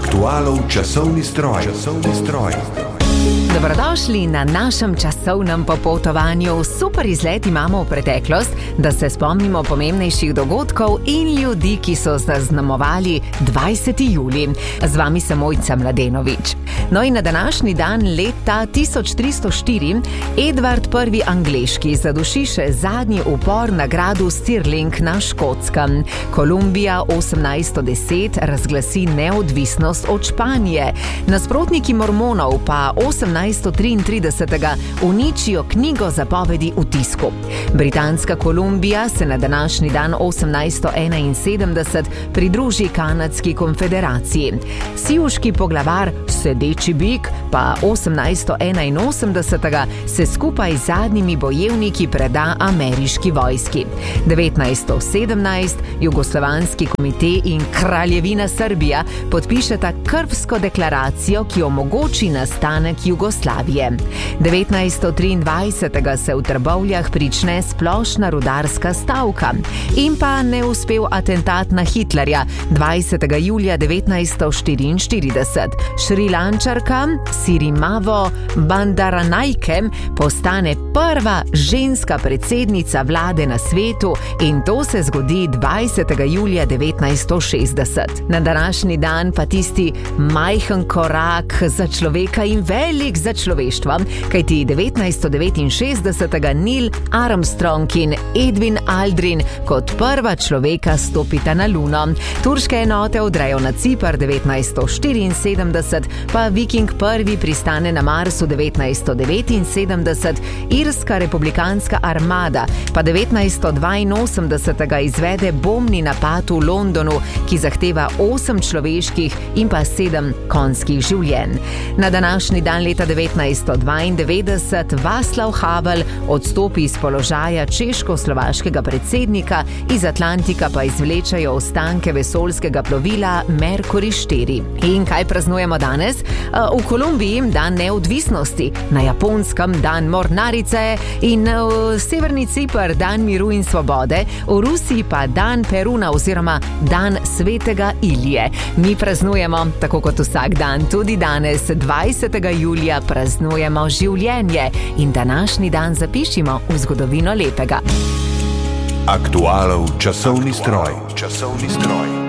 Aktualov časovni stroj. Dobrodošli na našem časovnem popotovanju. Super izlet imamo v preteklost, da se spomnimo pomembnejših dogodkov in ljudi, ki so zaznamovali 20. julij. Z vami sem Mojca Mladenovič. No in na današnji dan leta 1304 Edvard I. Angleški zaduši še zadnji upor na gradu Stirling na Škotskem. Kolumbija 1810 razglasi neodvisnost od Španije. Nasprotniki mormonov pa 1833 uničijo knjigo zapovedi v tisku. Britanska Kolumbija se na današnji dan 1871 pridruži Kanadski konfederaciji. Sijuški poglavar Sedeči bik pa 1881 se skupaj z zadnjimi bojevniki preda ameriški vojski. 1917 Jugoslovanski komite in Kraljevina Srbija podpišeta krvsko deklaracijo, ki omogoči nastanek Jugoslavije. 1923 se v Trbovljah prične splošna rudarska stavka in pa neuspel atentat na Hitlerja 20. julija 1944. Šrilančarka Sirimavo Bandaranaike postane prva ženska predsednica vlade na svetu in to se zgodi 20. julija 1960. Na današnji dan pa tisti majhen korak za človeka in velik za človeštvo, kajti 1969 Neil Armstrong in Edwin Aldrin kot prva človeka stopita na Luno. Turške enote odrejo na Cipar 1974, pa Viking I pristane na Marsu 1979, Irska republikanska armada pa 1982 izvede bombni napad v Londonu, ki zahteva 8 človeških in pa 7 konjskih življenj. Na današnji dan leta 1992 Václav Havel odstopi iz položaja češko-slovaškega predsednika, iz Atlantika pa izvlečajo ostanke vesoljskega plovila Mercury 4. In kaj praznujemo danes? V Kolumbiji dan neodvisnosti, na Japonskem dan mornarice in v severni Cipar dan miru in svobode, v Rusiji pa dan Peruna oziroma dan svetega Ilije. Mi praznujemo, tako kot vsak dan, tudi danes 20. julija praznujemo življenje in današnji dan zapišimo v zgodovino lepega. Aktualov časovni stroj.